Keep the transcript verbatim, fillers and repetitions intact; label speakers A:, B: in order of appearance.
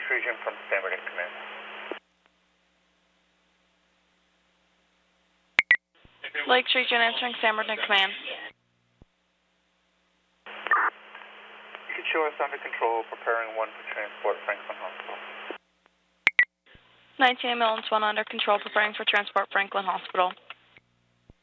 A: Region from Standard in Command.
B: Lakes Region answering San Bernardino Command.
A: You can show us under control, preparing one for transport, Franklin Hospital.
B: nineteen ambulance one under control, preparing for transport, Franklin Hospital.